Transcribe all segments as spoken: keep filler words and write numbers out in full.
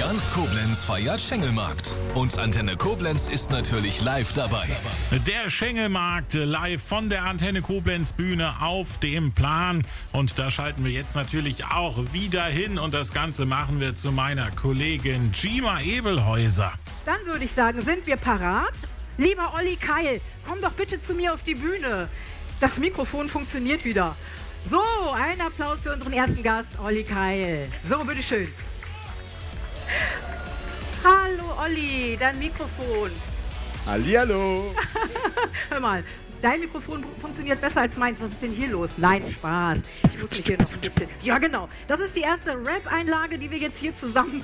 Ganz Koblenz feiert Schengelmarkt. Und Antenne Koblenz ist natürlich live dabei. Der Schengelmarkt live von der Antenne Koblenz Bühne auf dem Plan. Und da schalten wir jetzt natürlich auch wieder hin. Und das Ganze machen wir zu meiner Kollegin Gima Ebelhäuser. Dann würde ich sagen, sind wir parat? Lieber Olli Keil, komm doch bitte zu mir auf die Bühne. Das Mikrofon funktioniert wieder. So, ein Applaus für unseren ersten Gast, Olli Keil. So, bitteschön. Hallo Olli, dein Mikrofon. Hallihallo. Hör mal, dein Mikrofon funktioniert besser als meins. Was ist denn hier los? Nein, Spaß. Ich muss mich hier noch ein bisschen... Ja, genau. Das ist die erste Rap-Einlage, die wir jetzt hier zusammen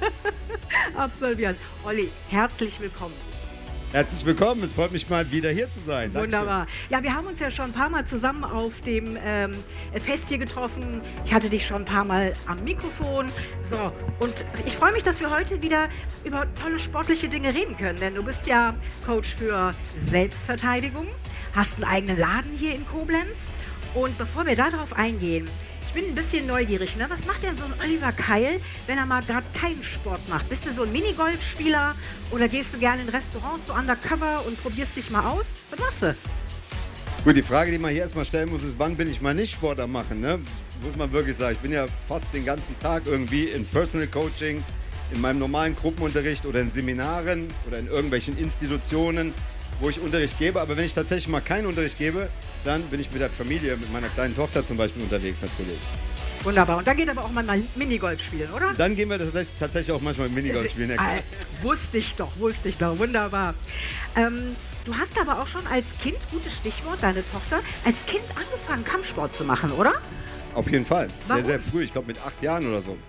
absolvieren. Olli, herzlich willkommen. Herzlich willkommen, es freut mich mal wieder hier zu sein. Wunderbar. Dankeschön. Ja, wir haben uns ja schon ein paar Mal zusammen auf dem ähm, Fest hier getroffen. Ich hatte dich schon ein paar Mal am Mikrofon. So, und ich freue mich, dass wir heute wieder über tolle sportliche Dinge reden können, denn du bist ja Coach für Selbstverteidigung, hast einen eigenen Laden hier in Koblenz. Und bevor wir darauf eingehen, ich bin ein bisschen neugierig, ne? Was macht denn so ein Oliver Keil, wenn er mal gerade keinen Sport macht? Bist du so ein Minigolfspieler oder gehst du gerne in Restaurants so undercover und probierst dich mal aus? Was machst du? Gut, die Frage, die man hier erstmal stellen muss, ist, wann bin ich mal nicht Sport am machen? Ne? Muss man wirklich sagen. Ich bin ja fast den ganzen Tag irgendwie in Personal Coachings, in meinem normalen Gruppenunterricht oder in Seminaren oder in irgendwelchen Institutionen, wo ich Unterricht gebe. Aber wenn ich tatsächlich mal keinen Unterricht gebe, dann bin ich mit der Familie, mit meiner kleinen Tochter zum Beispiel unterwegs natürlich. Wunderbar. Und dann geht aber auch mal Minigolf spielen, oder? Dann gehen wir tatsächlich, tatsächlich auch manchmal Minigolf spielen. Ja, äh, wusste ich doch, wusste ich doch. Wunderbar. Ähm, du hast aber auch schon als Kind, gutes Stichwort, deine Tochter, als Kind angefangen, Kampfsport zu machen, oder? Auf jeden Fall. Warum? Sehr, sehr früh. Ich glaube mit acht Jahren oder so.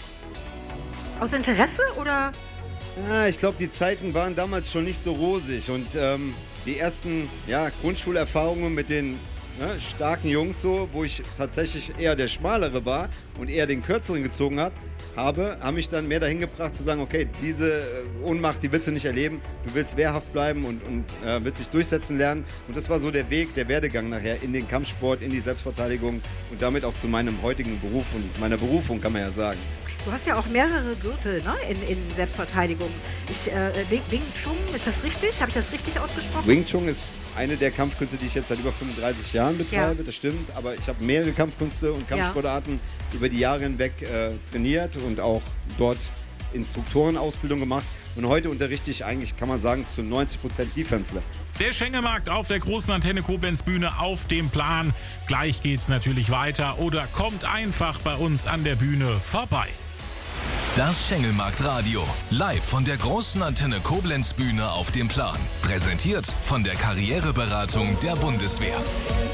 Aus Interesse oder? Ja, ich glaube, die Zeiten waren damals schon nicht so rosig. Und ähm, die ersten ja, Grundschulerfahrungen mit den ne, starken Jungs, so, wo ich tatsächlich eher der Schmalere war und eher den Kürzeren gezogen hat, habe, haben mich dann mehr dahin gebracht zu sagen, okay, diese Ohnmacht, die willst du nicht erleben, du willst wehrhaft bleiben und, und äh, willst dich durchsetzen lernen. Und das war so der Weg, der Werdegang nachher in den Kampfsport, in die Selbstverteidigung und damit auch zu meinem heutigen Beruf und meiner Berufung, kann man ja sagen. Du hast ja auch mehrere Gürtel, ne, in, in Selbstverteidigung. Ich, äh, Wing, Wing Chun, ist das richtig? Habe ich das richtig ausgesprochen? Wing Chun ist eine der Kampfkünste, die ich jetzt seit über fünfunddreißig Jahren betreibe, ja. Das stimmt. Aber ich habe mehrere Kampfkünste und Kampfsportarten ja. über die Jahre hinweg äh, trainiert und auch dort Instruktorenausbildung gemacht. Und heute unterrichte ich eigentlich, kann man sagen, zu neunzig Prozent Defensler. Der Schengelmarkt auf der großen Antenne Koblenz Bühne auf dem Plan. Gleich geht's natürlich weiter oder kommt einfach bei uns an der Bühne vorbei. Das Schengelmarkt-Radio, live von der großen Antenne Koblenz Bühne auf dem Plan. Präsentiert von der Karriereberatung der Bundeswehr.